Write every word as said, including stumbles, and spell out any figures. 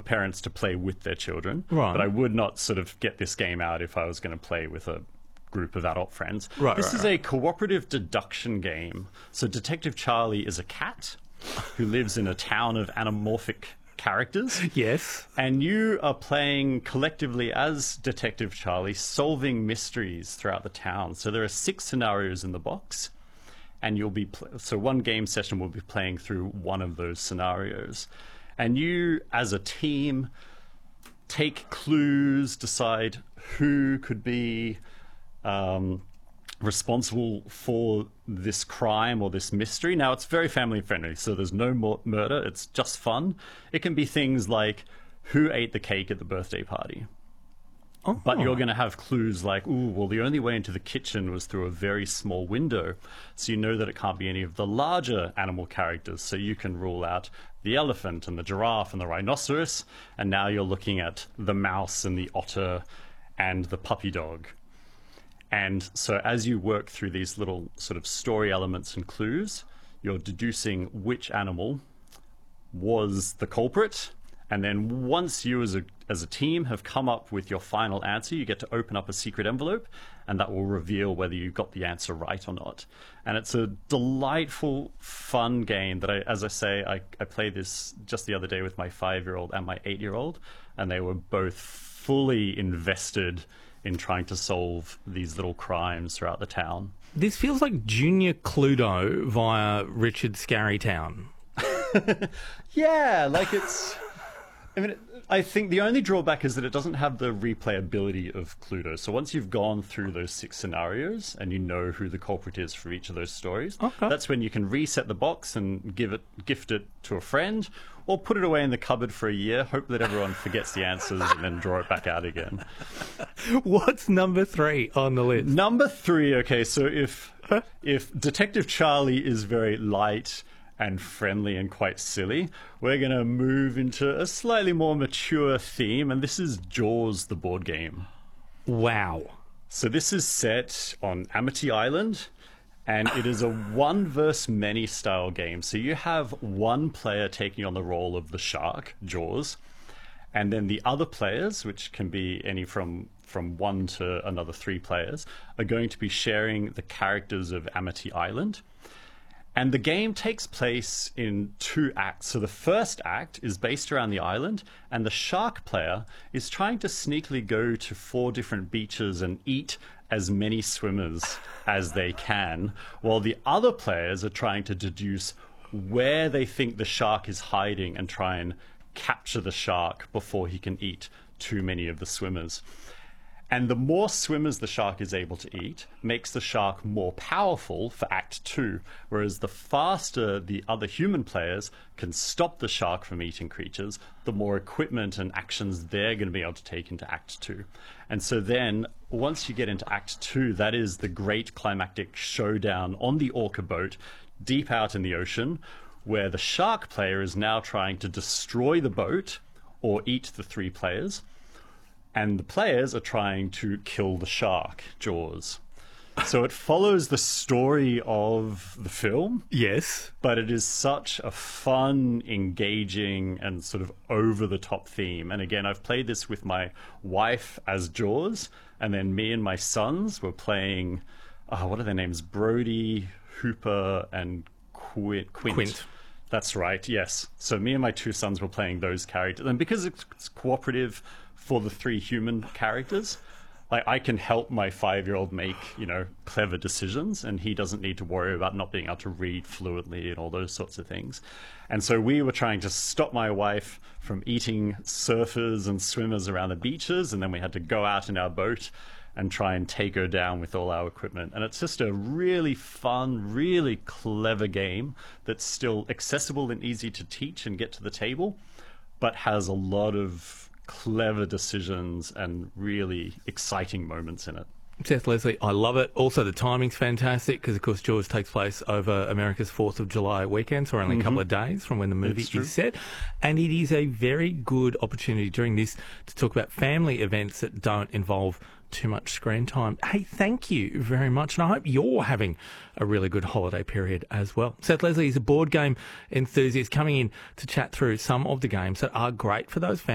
parents to play with their children. Right. But I would not sort of get this game out if I was going to play with a group of adult friends. Right, this right, is right. a cooperative deduction game. So Detective Charlie is a cat who lives in a town of anamorphic characters. Yes. And you are playing collectively as Detective Charlie, solving mysteries throughout the town. So there are six scenarios in the box, and you'll be pl- so one game session will be playing through one of those scenarios. And you, as a team, take clues, decide who could be um, responsible for this crime or this mystery. Now, it's very family friendly, so there's no more murder. It's just fun. It can be things like who ate the cake at the birthday party. Oh. But you're going to have clues like, ooh, well, the only way into the kitchen was through a very small window. So you know that it can't be any of the larger animal characters. So you can rule out the elephant and the giraffe and the rhinoceros. And now you're looking at the mouse and the otter and the puppy dog. And so as you work through these little sort of story elements and clues, you're deducing which animal was the culprit. And then once you as a as a team have come up with your final answer, you get to open up a secret envelope, and that will reveal whether you got the answer right or not. And it's a delightful, fun game that I, as I say, I, I played this just the other day with my five-year-old and my eight-year-old, and they were both fully invested in trying to solve these little crimes throughout the town. This feels like Junior Cluedo via Richard Scarrytown. Yeah, like it's... I mean, I think the only drawback is that it doesn't have the replayability of Cluedo. So once you've gone through those six scenarios and you know who the culprit is for each of those stories, okay. That's when you can reset the box and give it, gift it to a friend, or put it away in the cupboard for a year, hope that everyone forgets the answers, and then draw it back out again. What's number three on the list? Number three, okay, so if if Detective Charlie is very light and friendly and quite silly, we're going to move into a slightly more mature theme, and this is Jaws, the board game. Wow. So this is set on Amity Island, and it is a one versus many style game. So you have one player taking on the role of the shark, Jaws, and then the other players, which can be any from from one to another three players, are going to be sharing the characters of Amity Island. And the game takes place in two acts. So the first act is based around the island, and the shark player is trying to sneakily go to four different beaches and eat as many swimmers as they can, while the other players are trying to deduce where they think the shark is hiding and try and capture the shark before he can eat too many of the swimmers. And the more swimmers the shark is able to eat makes the shark more powerful for Act Two, whereas the faster the other human players can stop the shark from eating creatures, the more equipment and actions they're going to be able to take into Act Two. And so then, once you get into Act Two, that is the great climactic showdown on the orca boat, deep out in the ocean, where the shark player is now trying to destroy the boat or eat the three players. And the players are trying to kill the shark, Jaws. So it follows the story of the film. Yes. But it is such a fun, engaging, and sort of over-the-top theme. And again, I've played this with my wife as Jaws, and then me and my sons were playing, oh, what are their names? Brody, Hooper, and Quint. Quint. Quint. That's right, yes. So me and my two sons were playing those characters. And because it's, it's cooperative for the three human characters, like I can help my five-year-old make, you know, clever decisions, and he doesn't need to worry about not being able to read fluently and all those sorts of things. And so we were trying to stop my wife from eating surfers and swimmers around the beaches, and then we had to go out in our boat and try and take her down with all our equipment. And it's just a really fun, really clever game that's still accessible and easy to teach and get to the table, but has a lot of clever decisions and really exciting moments in it. Seth Leslie, I love it. Also, the timing's fantastic because, of course, Jaws takes place over America's fourth of July weekend, so only a couple of days from when the movie is set. And it is a very good opportunity during this to talk about family events that don't involve too much screen time. Hey, thank you very much, and I hope you're having a really good holiday period as well. Seth Leslie is a board game enthusiast coming in to chat through some of the games that are great for those families.